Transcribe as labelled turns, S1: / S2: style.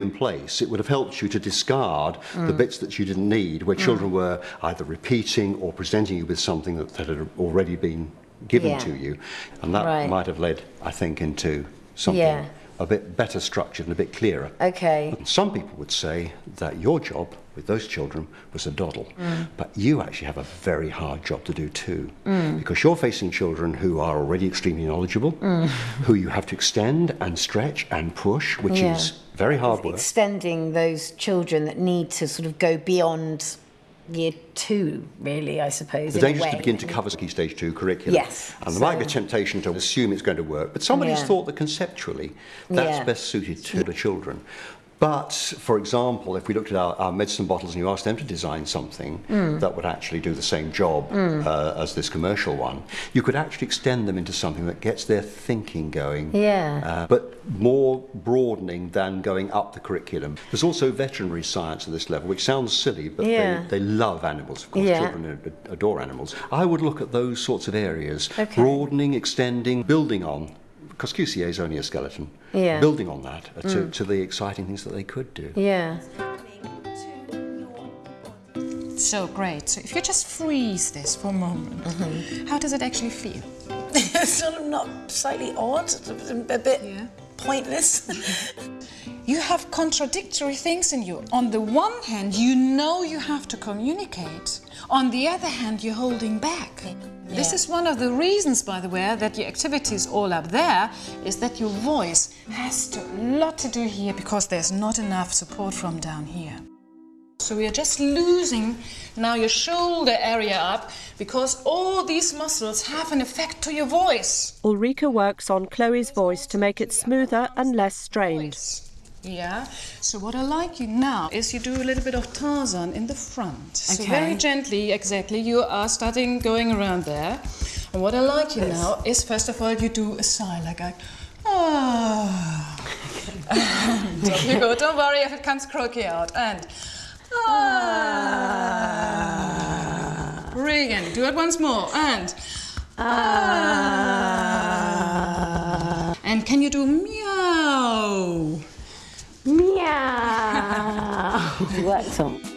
S1: in place, it would have helped you to discard the bits that you didn't need, where children were either repeating or presenting you with something that had already been given to you. And that might have led, I think, into something a bit better structured and a bit clearer.
S2: Okay.
S1: And some people would say that your job with those children was a doddle, but you actually have a very hard job to do too, because you're facing children who are already extremely knowledgeable, who you have to extend and stretch and push, which is very hard work.
S2: Extending those children that need to sort of go beyond year 2, really, I suppose.
S1: The danger is to begin to cover Key Stage 2 curriculum.
S2: Yes.
S1: And there might be a temptation to assume it's going to work, but somebody's thought that conceptually that's best suited to the children. But, for example, if we looked at our medicine bottles and you asked them to design something that would actually do the same job as this commercial one, you could actually extend them into something that gets their thinking going, but more broadening than going up the curriculum. There's also veterinary science at this level, which sounds silly, but they love animals. Of course, children adore animals. I would look at those sorts of areas, broadening, extending, building on. Because QCA is only a skeleton, building on that to the exciting things that they could do.
S3: So great. So if you just freeze this for a moment, how does it actually feel?
S4: It's sort of not slightly odd, a bit pointless.
S3: You have contradictory things in you. On the one hand, you know you have to communicate. On the other hand, you're holding back. This is one of the reasons, by the way, that your activities all up there is that your voice has a lot to do here because there's not enough support from down here. So we are just losing now your shoulder area up because all these muscles have an effect to your voice.
S5: Ulrika works on Chloe's voice to make it smoother and less strained.
S3: Yeah, so what I like you now is you do a little bit of Tarzan in the front. So very gently, exactly, you are starting going around there. And what I like you now is, first of all, you do a sigh like a, and you go, don't worry if it comes croaky out, and brilliant, do it once more, and and can you do meow?
S2: Meow. Works on.